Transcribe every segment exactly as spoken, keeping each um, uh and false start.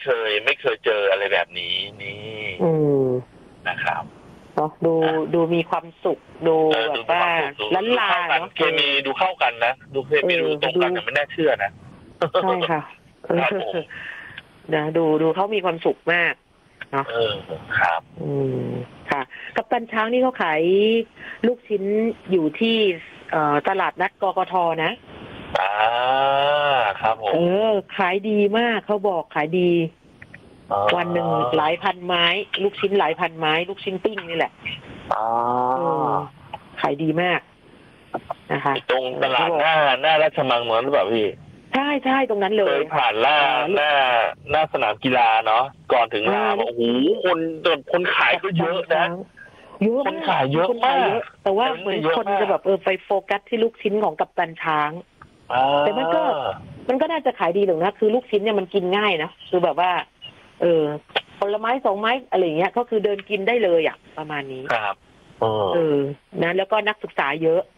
เคยไม่เคยเจออะไรแบบนี้นี่อืมนะครับเนาะดูดูมีความสุขดูแบบว่าล้านลาเนาะเคมีดูเข้ากันนะดูเคมีดูตรงกันแต่ไม่น่าเชื่อนะใช่ค่ะนะดูดูเขามีความสุขมากเนาะเออครับอืมค่ะกัปตันช้างนี่เขาขายลูกชิ้นอยู่ที่เอ่อตลาดนัดกกทนะอ่าครับผมเออขายดีมากเขาบอกขายดีวันหนึ่งหลายพันไม้ลูกชิ้นหลายพันไม้ลูกชิ้นปิ้งนี่แหละอ๋อขายดีมากนะคะตรงตลาดหน้าหน้าราชมังนั้นหรือเปล่าพี่ใช่ใช่ตรงนั้นเลยเคยผ่านหน้าหน้าหน้าสนามกีฬาเนาะก่อนถึงลานโอ้โหคนคนขายก็เยอะนะเยอะคนขายเยอะมากแต่ว่าเหมือนคนจะแบบเออไปโฟกัสที่ลูกชิ้นของกัปตันช้างแต่มันก็มันก็น่าจะขายดีหรอกนะคือลูกชิ้นเนี่ยมันกินง่ายนะคือแบบว่าเออผลไม้สองไม้อะไรเงี้ยก็คือเดินกินได้เลยอ่ะประมาณนี้ครับเออนะแล้วก็นักศึกษาเยอะ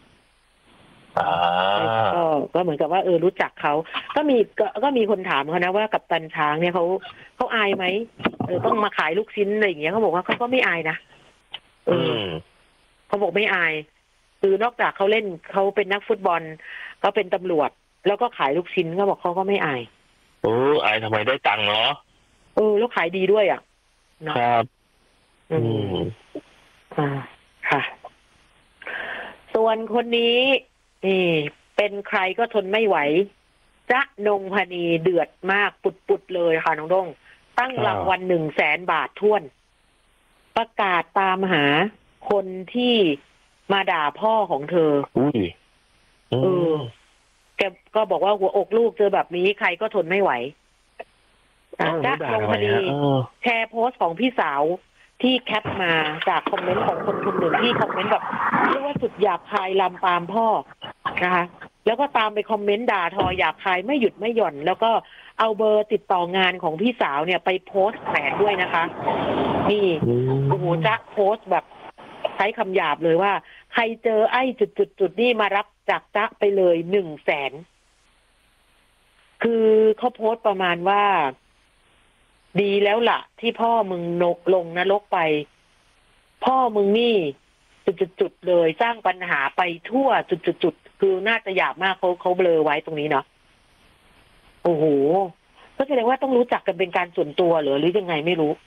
ก็ก็เหมือนกับว่าเออรู้จักเขาก็มีก็ก็มีคนถามเขานะว่ากัปตันช้างเนี่ยเขาเขาอายไหมเออต้องมาขายลูกชิ้นอะไรอย่างเงี้ยเขาบอกว่าเขาก็ไม่อายนะเออเขาบอกไม่อายคือนอกจากเขาเล่นเขาเป็นนักฟุตบอลเขาเป็นตำรวจแล้วก็ขายลูกชิ้นเขาบอกเขาก็ไม่อายโอ้อายทำไมได้ตังค์เนาะเออแล้วขายดีด้วยอ่ะครับอืมอ่าค่ะส่วนคนนี้นี่เป็นใครก็ทนไม่ไหวจ๊ะนงพนีเดือดมากปุดๆเลยค่ะน้องด้งตั้งรางวัลหนึ่งแสนบาทท้วนประกาศตามหาคนที่มาด่าพ่อของเธออุ้ยเออแกก็บอกว่าหัวอกลูกเจอแบบนี้ใครก็ทนไม่ไหวจ๊ะนงพนีแชร์โพสต์ของพี่สาวที่แคปมาจากคอมเมนต์ของคนคนหนึ่งที่คอมเมนต์แบบเรียกว่าสุดหยาบคายลำปามพ่อนะคะแล้วก็ตามไปคอมเมนต์ด่าทอหยาบคายไม่หยุดไม่หย่อนแล้วก็เอาเบอร์ติดต่องานของพี่สาวเนี่ยไปโพสต์แฝงด้วยนะคะนี่โอ้โหจ๊ะโพสต์แบบใช้คำหยาบเลยว่าใครเจอไอ้จุดจุดจุดนี่มารับจากจ๊ะไปเลยหนึ่งแสนคือเขาโพสต์ประมาณว่าดีแล้วล่ะที่พ่อมึงนกลงนรกไปพ่อมึงนี่จุดๆเลยสร้างปัญหาไปทั่วจุดๆคือน่าจะหยาบมากเขาเขาเบลอไว้ตรงนี้เนาะโอ้โหก็แสดงว่าต้องรู้จักกันเป็นการส่วนตัวเหรอหรือยังไงไม่รู้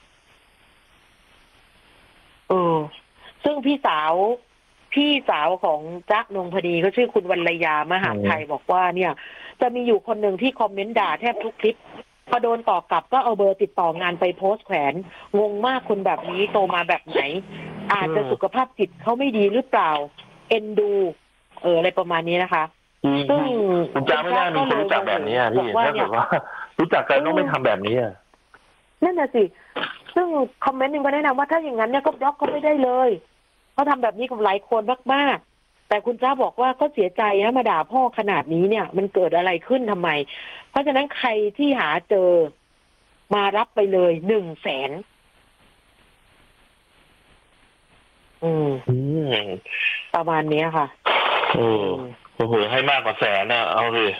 เออซึ่งพี่สาวพี่สาวของจ๊ะนงพนีเขาชื่อคุณวรรยามหาไทยบอกว่าเนี่ยจะมีอยู่คนหนึ่งที่คอมเมนต์ด่าแทบทุกคลิปพอโดนตอบกลับก็เอาเบอร์ติดต่องานไปโพสต์แขวนงงมากคนแบบนี้โตมาแบบไหนอาจจะสุขภาพจิตเขาไม่ดีหรือเปล่าเอ็นดูเอออะไรประมาณนี้นะคะซึ่งคุณจ้าไม่น่ามีคนรู้จักแบบนี้พี่ถ้าเกิดว่ารู้จักกันต้องไม่ทำแบบนี้นั่นน่ะสิซึ่งคอมเมนต์นึงก็แนะนำว่าถ้าอย่างนั้นเนี่ยก็บล็อกเขาไม่ได้เลยเขาทำแบบนี้กับหลายคนมากๆแต่คุณจ้าบอกว่าก็เสียใจนะมาด่าพ่อขนาดนี้เนี่ยมันเกิดอะไรขึ้นทำไมเพราะฉะนั้นใครที่หาเจอมารับไปเลยหนึ่งแสนอืมประมาณนี้ค่ะโอ้โหให้มากกว่าแสนน่ะเอาเลย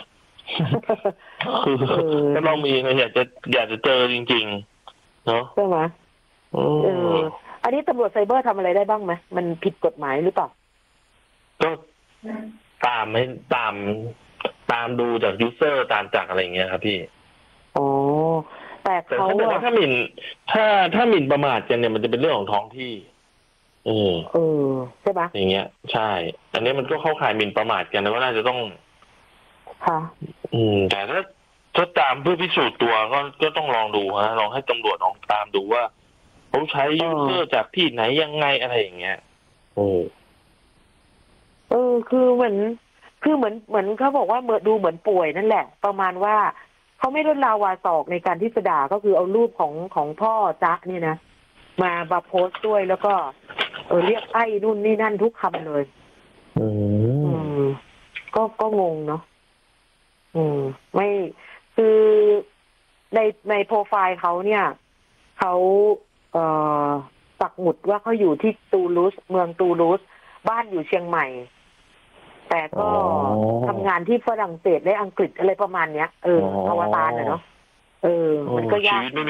ก็ต้องมีนะอยากจะอยากจะเจอจริงๆเนาะใช่ไหมเอออันนี้ตำรวจไซเบอร์ทำอะไรได้บ้างไหมมันผิดกฎหมายหรือเปล่าก็ตามให้ตามตามดูจากยูเซอร์ตามจากอะไรเงี้ยครับพี่อ๋อแต่เขาแต่ถ้าหมิ่นถ้าถ้าหมิ่นประมาทกันเนี่ยมันจะเป็นเรื่องของท้องที่เออเออใช่ปะอย่างเงี้ยใช่อันนี้มันก็เข้าข่ายหมิ่นประมาทกันนะว่าน่าจะต้องค่ะอืมแต่ถ้าถ้าตามเพื่อพิสูจน์ตัวก็ก็ต้องลองดูฮะลองให้ตำรวจลองตามดูว่าเขาใช้ยูเซอร์จากที่ไหนยังไงอะไรอย่างเงี้ยโอ้เออคือเหมือนคือเหมือนเหมือนเขาบอกว่าเมื่อดูเหมือนป่วยนั่นแหละประมาณว่าเขาไม่ลดลาวาศอกในการที่จะด่าก็คือเอารูปของของพ่อจ๊ะเนี่ยนะมามาโพสต์ด้วยแล้วก็เออเรียกไอ้นู่นนี่นั่นทุกคำเลยอืมก็ก็งงเนาะอืมไม่คือในในโปรไฟล์เขาเนี่ยเขาเอ่อปักหมุดว่าเขาอยู่ที่ตูลูสเมืองตูลูสบ้านอยู่เชียงใหม่แต่ก็ทำงานที่ฝรั่งเศสและอังกฤษอะไรประมาณเนี้ยเอออวตารนะเนาะเออมันก็ยาก